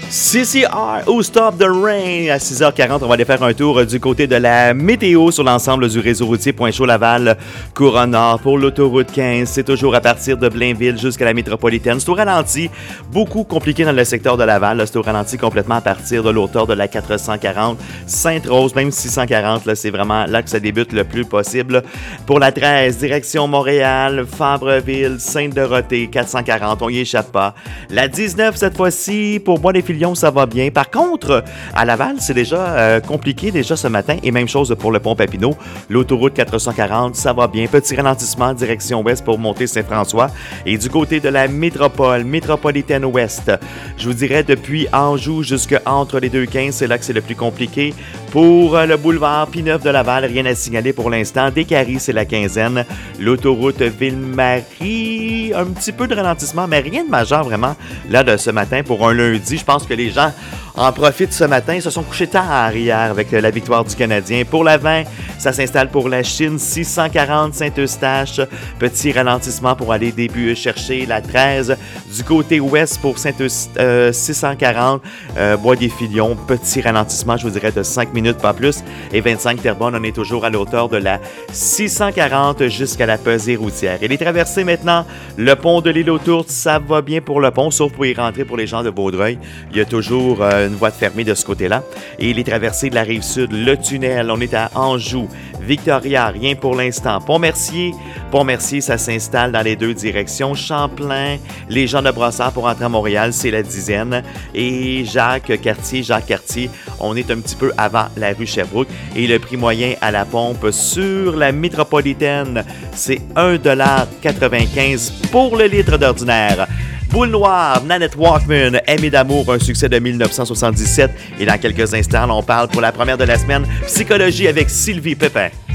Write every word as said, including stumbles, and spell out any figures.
C C R ou Stop the Rain à six heures quarante. On va aller faire un tour du côté de la météo sur l'ensemble du réseau routier Pointe-Chaux-Laval, Couronne Nord pour l'autoroute quinze. C'est toujours à partir de Blainville jusqu'à la métropolitaine. C'est au ralenti, beaucoup compliqué dans le secteur de Laval. Là, c'est au ralenti complètement à partir de l'auteur de la quatre cent quarante. Sainte-Rose, même six cent quarante, là, c'est vraiment là que ça débute le plus possible. Pour la treize, direction Montréal, Fabreville, Sainte-Dorothée, quatre cent quarante, on y échappe pas. La dix-neuf, cette fois-ci, pour Bois-des-Filions, ça va bien. Par contre, à Laval, c'est déjà euh, compliqué déjà ce matin. Et même chose pour le pont Papineau. L'autoroute quatre cent quarante, ça va bien. Petit ralentissement direction ouest pour monter Saint-François. Et du côté de la métropole, métropolitaine ouest, je vous dirais depuis Anjou jusqu'entre les deux quinze, c'est là que c'est le plus compliqué. Pour euh, le boulevard P-neuf de Laval, rien à signaler pour l'instant. Descaries, c'est la quinzaine. L'autoroute Ville-Marie, un petit peu de ralentissement, mais rien de majeur vraiment là de ce matin pour un lundi. Je pense que les gens en profitent ce matin. Ils se sont couchés tard hier avec la victoire du Canadien. Pour la vingt, ça s'installe pour la Chine. six cent quarante Saint-Eustache. Petit ralentissement pour aller début chercher la treize. Du côté ouest pour Saint-Eustache, euh, six cent quarante. Euh, Bois-des-Filions. Petit ralentissement, je vous dirais, de cinq minutes, pas plus. Et vingt-cinq Terrebonne, on est toujours à l'auteur de la six cent quarante jusqu'à la pesée routière. Et les traversées maintenant, le pont de l'île aux Tourtes, ça va bien pour le pont, sauf pour y rentrer pour les gens de Vaudreuil. Il y a toujours euh, une voie fermée de ce côté-là. Et les traversées de la Rive-Sud, le tunnel, on est à Anjou, Victoria, rien pour l'instant. Pont-Mercier, Pont-Mercier, ça s'installe dans les deux directions. Champlain, les gens de Brossard pour entrer à Montréal, c'est la dizaine. Et Jacques-Cartier, Jacques-Cartier, on est un petit peu avant la rue Sherbrooke. Et le prix moyen à la pompe sur la métropolitaine, c'est un dollar quatre-vingt-quinze pour le litre d'ordinaire. Boule Noire, Nanette Walkman, Aimé d'amour, un succès de mille neuf cent soixante-dix-sept. Et dans quelques instants, on parle pour la première de la semaine, Psychologie avec Sylvie Pépin.